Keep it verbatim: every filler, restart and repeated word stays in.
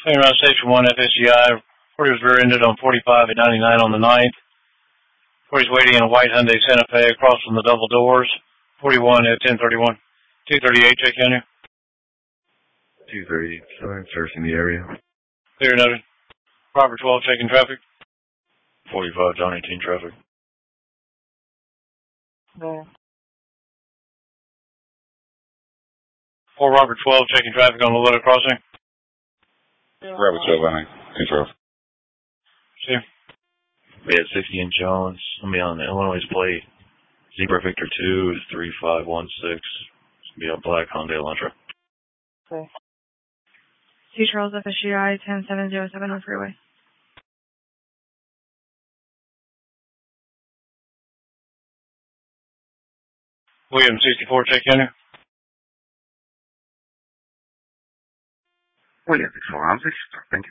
Train around Station one F S G I. Forty was rear-ended on forty-five at ninety-nine on the ninth. Forty's waiting in a white Hyundai Santa Fe across from the double doors. forty-one at ten thirty-one. two thirty-eight, check in here. two thirty, sorry, searching the area. Clear noted. Robert twelve, checking traffic. forty-five, John eighteen, traffic. No. four Robert twelve, checking traffic on the Lillard crossing. Robert twelve, I control. See. We had sixty in Jones. I'll be on the Illinois plate. Zebra Victor two is three five one six. It's going to be a black Hyundai Elantra. Okay. Two Charles F S G I, ten seven zero seven on freeway. William sixty-four, check in here. William sixty-four, I'm six. Thank you.